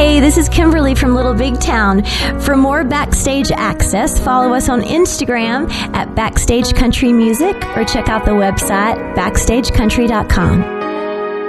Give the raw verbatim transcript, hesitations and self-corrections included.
Hey, this is Kimberly from Little Big Town. For more backstage access, follow us on Instagram at Backstage Country Music or check out the website backstage country dot com.